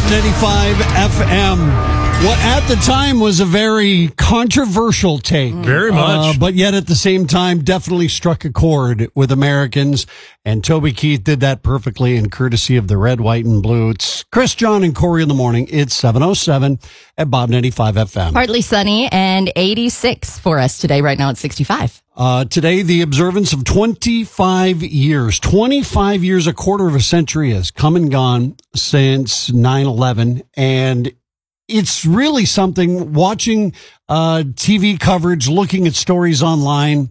Bob 95 FM. What at the time was a very controversial take. Very much. But yet at the same time definitely struck a chord with Americans. And Toby Keith did that perfectly in courtesy of the red, white, and blue. It's Chris, John, and Corey in the morning. It's 7:07 at Bob 95 FM. Partly sunny and 86 for us today. Right now it's 65. Today, the observance of 25 years. 25 years, a quarter of a century has come and gone since 9/11. And it's really something, watching TV coverage, looking at stories online.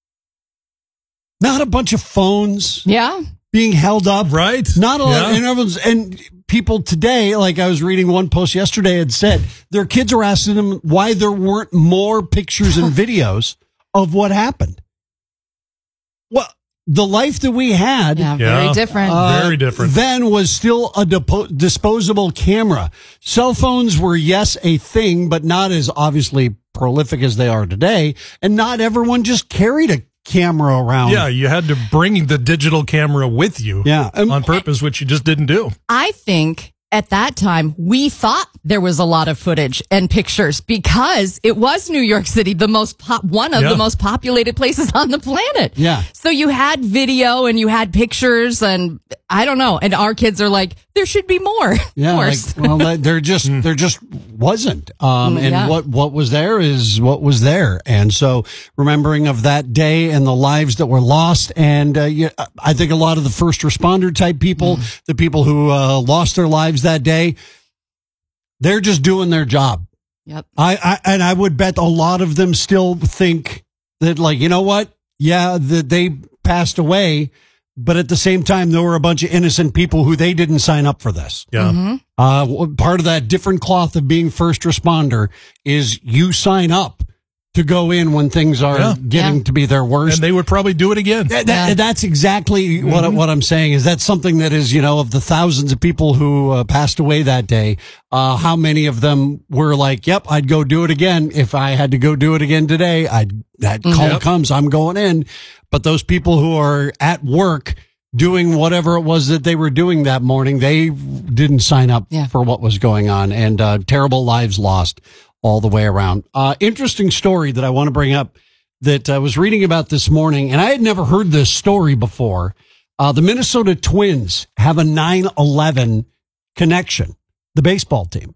Not a bunch of phones being held up. Right. Not a lot. And people today, like I was reading one post yesterday, had said their kids are asking them why there weren't more pictures and videos of what happened. Well, the life that we had, very different. Very different. Then was still a disposable camera. Cell phones were, yes, a thing, but not as obviously prolific as they are today. And not everyone just carried a camera around. Yeah, you had to bring the digital camera with you on purpose, which you just didn't do. I think at that time, we thought there was a lot of footage and pictures because it was New York City, one of the most populated places on the planet. Yeah. So you had video and you had pictures and I don't know. And our kids are like, there should be more. Yeah. There just wasn't. And what was there is what was there. And so remembering of that day and the lives that were lost. And I think a lot of the first responder type people, the people who lost their lives that day, they're just doing their job. Yep. I would bet a lot of them still think that, like, you know what? Yeah, that they passed away, but at the same time, there were a bunch of innocent people who they didn't sign up for this. Yeah. Part of that different cloth of being first responder is you sign up to go in when things are getting to be their worst. And they would probably do it again. That's exactly what I'm saying, is that's something that is, of the thousands of people who passed away that day, how many of them were like, yep, I'd go do it again. If I had to go do it again today, that call comes, I'm going in. But those people who are at work doing whatever it was that they were doing that morning, they didn't sign up for what was going on, and terrible lives lost all the way around. Interesting story that I want to bring up that I was reading about this morning, and I had never heard this story before. The Minnesota Twins have a 9/11 connection, the baseball team.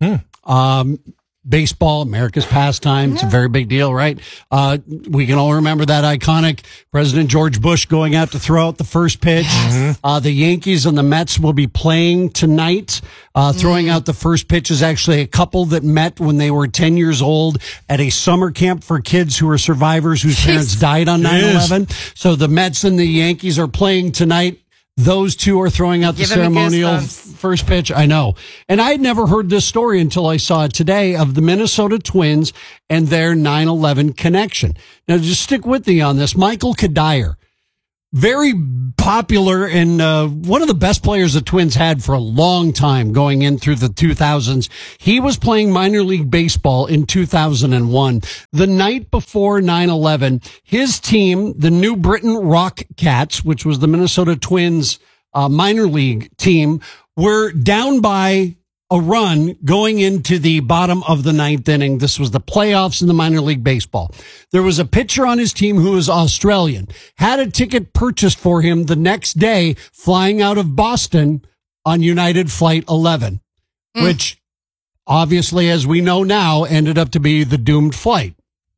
Baseball, America's pastime. It's a very big deal, right? We can all remember that iconic President George Bush going out to throw out the first pitch. The Yankees and the Mets will be playing tonight. Throwing out the first pitch is actually a couple that met when they were 10 years old at a summer camp for kids who are survivors whose parents died on 9/11. So the Mets and the Yankees are playing tonight. Those two are throwing out the ceremonial first pitch. I know. And I had never heard this story until I saw it today of the Minnesota Twins and their 9/11 connection. Now, just stick with me on this. Michael Kadire, very popular and one of the best players the Twins had for a long time going in through the 2000s. He was playing minor league baseball in 2001. The night before 9/11, his team, the New Britain Rock Cats, which was the Minnesota Twins minor league team, were down by a run going into the bottom of the ninth inning. This was the playoffs in the minor league baseball. There was a pitcher on his team who was Australian, had a ticket purchased for him the next day flying out of Boston on United Flight 11, which obviously, as we know now, ended up to be the doomed flight.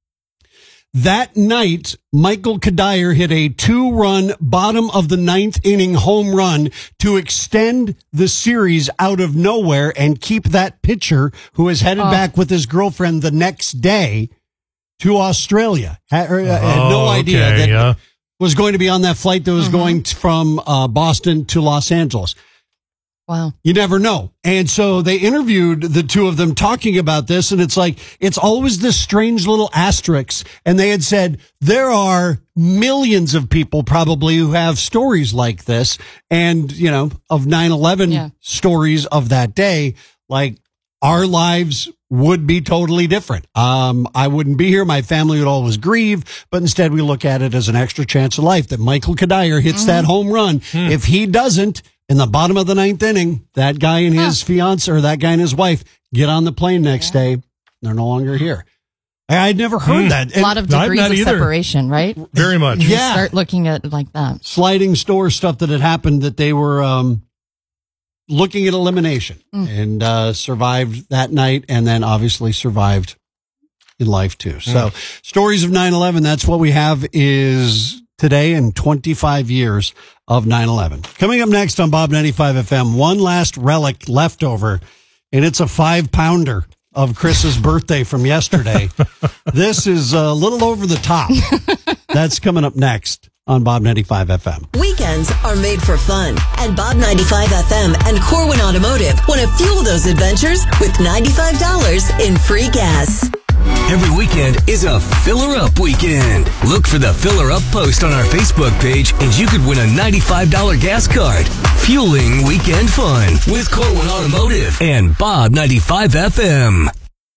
That night, Michael Kadire hit a 2-run bottom of the ninth inning home run to extend the series out of nowhere and keep that pitcher, who is headed back with his girlfriend the next day to Australia. Had no idea that was going to be on that flight that was going from Boston to Los Angeles. Wow. You never know. And so they interviewed the two of them talking about this, and it's like, it's always this strange little asterisk. And they had said, there are millions of people probably who have stories like this. And, of 9/11 stories of that day, like our lives would be totally different. I wouldn't be here. My family would always grieve, but instead we look at it as an extra chance of life that Michael Kadire hits that home run. If he doesn't, In the bottom of the 9th inning, that guy and his fiance, or that guy and his wife, get on the plane next day. They're no longer here. I'd never heard that. A lot of degrees of separation, right? Very much. You start looking at it like that. Sliding store stuff that had happened, that they were looking at elimination and survived that night, and then obviously survived in life too. So stories of 9/11, that's what we have is today in 25 years of 9/11. Coming up next on Bob 95 FM, one last relic left over, and it's a 5-pounder of Chris's birthday from yesterday. This is a little over the top. That's coming up next on Bob 95 FM. Weekends are made for fun, and Bob 95 FM and Corwin Automotive want to fuel those adventures with $95 in free gas. Every weekend is a Filler Up weekend. Look for the Filler Up post on our Facebook page, and you could win a $95 gas card. Fueling weekend fun with Corwin Automotive and Bob 95 FM.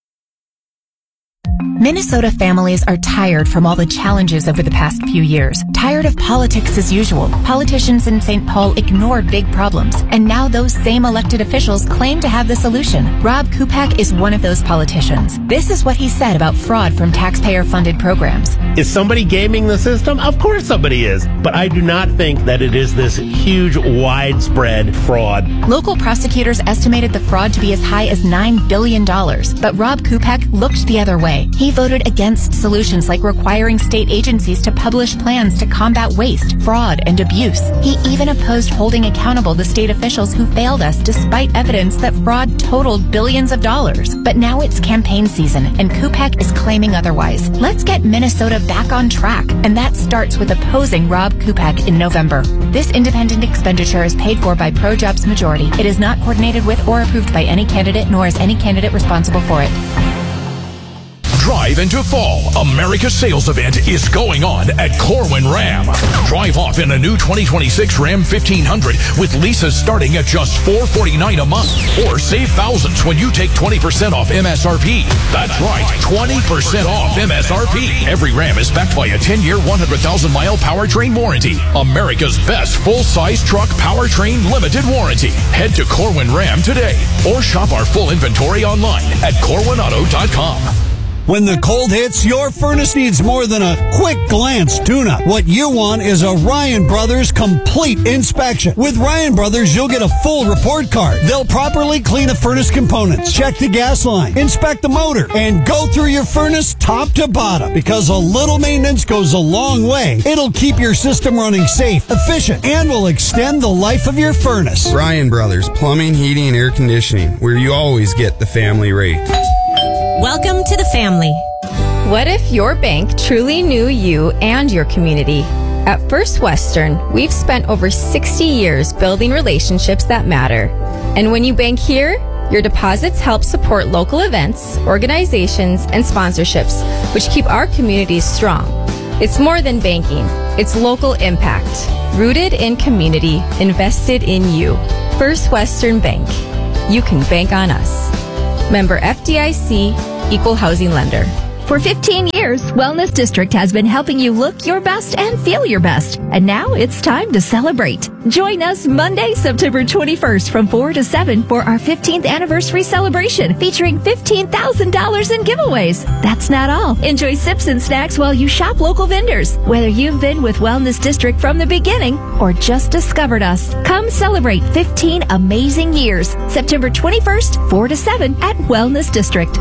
Minnesota families are tired from all the challenges over the past few years. Tired of politics as usual. Politicians in St. Paul ignored big problems, and now those same elected officials claim to have the solution. Rob Kupak is one of those politicians. This is what he said about fraud from taxpayer-funded programs. Is somebody gaming the system? Of course somebody is. But I do not think that it is this huge, widespread fraud. Local prosecutors estimated the fraud to be as high as $9 billion. But Rob Kupak looked the other way. He voted against solutions like requiring state agencies to publish plans to combat waste, fraud, and abuse. He even opposed holding accountable the state officials who failed us despite evidence that fraud totaled billions of dollars. But now it's campaign season, and Kupak is claiming otherwise. Let's get Minnesota back on track, and that starts with opposing Rob Kupak in November. This independent expenditure is paid for by ProJobs Majority. It is not coordinated with or approved by any candidate, nor is any candidate responsible for it. Drive into fall. America's sales event is going on at Corwin Ram. Drive off in a new 2026 Ram 1500 with leases starting at just $449 a month. Or save thousands when you take 20% off MSRP. That's right, 20% off MSRP. Every Ram is backed by a 10-year, 100,000-mile powertrain warranty. America's best full-size truck powertrain limited warranty. Head to Corwin Ram today or shop our full inventory online at corwinauto.com. When the cold hits, your furnace needs more than a quick glance tune-up. What you want is a Ryan Brothers complete inspection. With Ryan Brothers, you'll get a full report card. They'll properly clean the furnace components, check the gas line, inspect the motor, and go through your furnace top to bottom. Because a little maintenance goes a long way. It'll keep your system running safe, efficient, and will extend the life of your furnace. Ryan Brothers, plumbing, heating, and air conditioning, where you always get the family rate. Welcome to the family. What if your bank truly knew you and your community? At First Western, we've spent over 60 years building relationships that matter. And when you bank here, your deposits help support local events, organizations, and sponsorships, which keep our communities strong. It's more than banking. It's local impact. Rooted in community, invested in you. First Western Bank. You can bank on us. Member FDIC, Equal Housing Lender. For 15 years, Wellness District has been helping you look your best and feel your best. And now it's time to celebrate. Join us Monday, September 21st from 4 to 7 for our 15th anniversary celebration featuring $15,000 in giveaways. That's not all. Enjoy sips and snacks while you shop local vendors. Whether you've been with Wellness District from the beginning or just discovered us, come celebrate 15 amazing years. September 21st, 4 to 7 at Wellness District.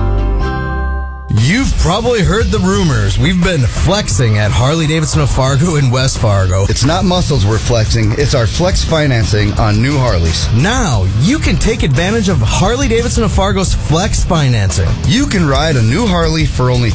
You've probably heard the rumors. We've been flexing at Harley-Davidson of Fargo in West Fargo. It's not muscles we're flexing. It's our flex financing on new Harleys. Now, you can take advantage of Harley-Davidson of Fargo's flex financing. You can ride a new Harley for only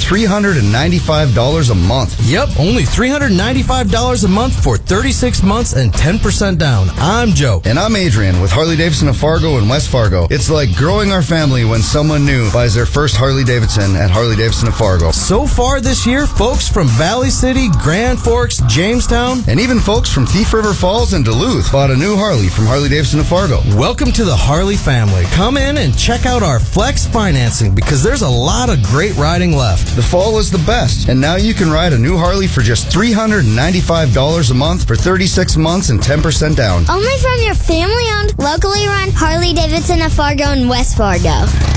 $395 a month. Yep, only $395 a month for 36 months and 10% down. I'm Joe. And I'm Adrian with Harley-Davidson of Fargo in West Fargo. It's like growing our family when someone new buys their first Harley-Davidson at Harley-Davidson of of Fargo. So far this year, folks from Valley City, Grand Forks, Jamestown, and even folks from Thief River Falls and Duluth bought a new Harley from Harley-Davidson of Fargo. Welcome to the Harley family. Come in and check out our Flex financing because there's a lot of great riding left. The fall is the best, and now you can ride a new Harley for just $395 a month for 36 months and 10% down. Only from your family-owned, locally run Harley-Davidson of Fargo and West Fargo.